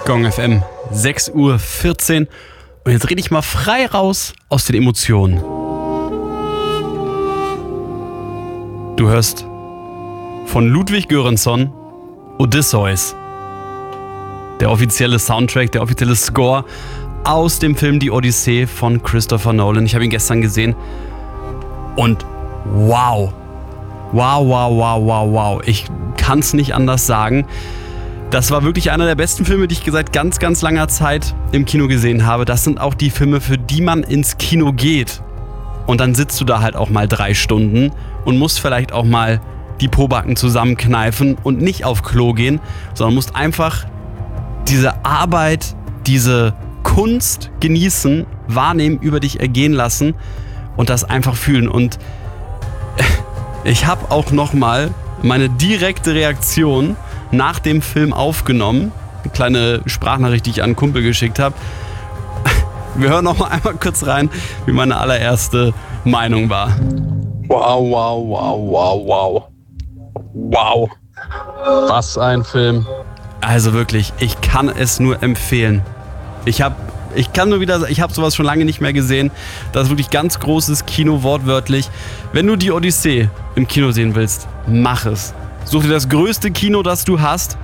Gong FM, 6:14 Uhr. Und jetzt rede ich mal frei raus aus den Emotionen. Du hörst von Ludwig Göransson Odysseus. Der offizielle Soundtrack, der offizielle Score aus dem Film Die Odyssee von Christopher Nolan. Ich habe ihn gestern gesehen und wow. Ich kann es nicht anders sagen. Das war wirklich einer der besten Filme, die ich seit ganz, ganz langer Zeit im Kino gesehen habe. Das sind auch die Filme, für die man ins Kino geht. Und dann sitzt du da halt auch mal 3 Stunden und musst vielleicht auch mal die Pobacken zusammenkneifen und nicht auf Klo gehen, sondern musst einfach diese Arbeit, diese Kunst genießen, wahrnehmen, über dich ergehen lassen und das einfach fühlen. Und ich habe auch nochmal meine direkte Reaktion nach dem Film aufgenommen. Eine kleine Sprachnachricht, die ich an einen Kumpel geschickt habe. Wir hören noch mal einmal kurz rein, wie meine allererste Meinung war. Wow. Was ein Film. Also wirklich, ich kann es nur empfehlen. Ich habe sowas schon lange nicht mehr gesehen. Das ist wirklich ganz großes Kino, wortwörtlich. Wenn du die Odyssee im Kino sehen willst, mach es. Such dir das größte Kino, das du hast.